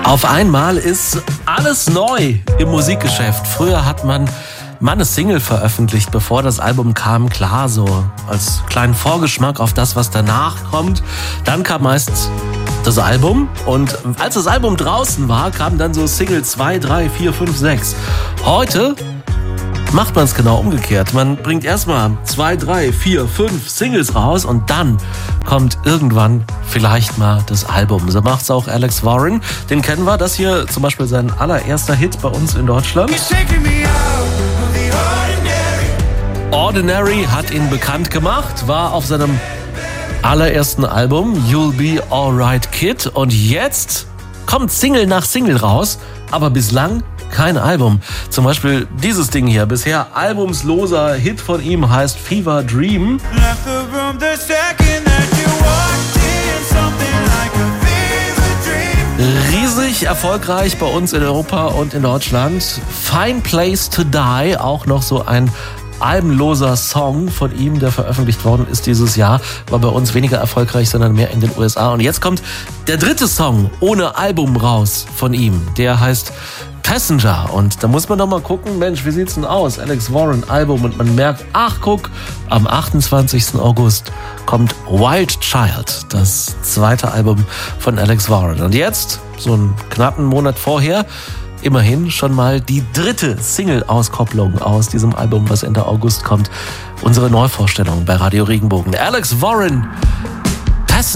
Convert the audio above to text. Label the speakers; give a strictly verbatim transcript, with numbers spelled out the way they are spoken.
Speaker 1: Auf einmal ist alles neu im Musikgeschäft. Früher hat man mal eine Single veröffentlicht, bevor das Album kam, klar, so als kleinen Vorgeschmack auf das, was danach kommt. Dann kam meist das Album und als das Album draußen war, kamen dann so Single zwei, drei, vier, fünf, sechs. Heute macht man es genau umgekehrt. Man bringt erstmal zwei, drei, vier, fünf Singles raus und dann kommt irgendwann vielleicht mal das Album. So macht's auch Alex Warren. Den kennen wir. Das hier zum Beispiel sein allererster Hit bei uns in Deutschland. Ordinary hat ihn bekannt gemacht, war auf seinem allerersten Album You'll Be Alright Kid und jetzt kommt Single nach Single raus, aber bislang kein Album. Zum Beispiel dieses Ding hier, bisher albumsloser Hit von ihm, heißt Fever Dream. Riesig erfolgreich bei uns in Europa und in Deutschland. Fine Place to Die, auch noch so ein albenloser Song von ihm, der veröffentlicht worden ist dieses Jahr, war bei uns weniger erfolgreich, sondern mehr in den U S A. Und jetzt kommt der dritte Song ohne Album raus von ihm. Der heißt Passenger. Und da muss man doch mal gucken, Mensch, wie sieht's denn aus? Alex Warren Album. Und man merkt, ach guck, am achtundzwanzigsten August kommt Wild Child, das zweite Album von Alex Warren. Und jetzt, so einen knappen Monat vorher, immerhin schon mal die dritte Single-Auskopplung aus diesem Album, was Ende August kommt. Unsere Neuvorstellung bei Radio Regenbogen. Alex Warren